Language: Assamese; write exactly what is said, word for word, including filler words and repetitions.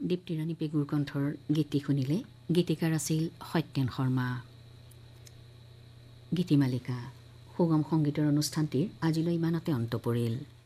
দীপ্তিৰাণী পেগুৰ কণ্ঠৰ গীতটি শুনিলে। গীতিকাৰ আছিল সত্যেন শৰ্মা। গীতিমালিকা সুগম সংগীতৰ অনুষ্ঠানটিৰ আজিলৈ ইমানতে অন্ত পৰিল।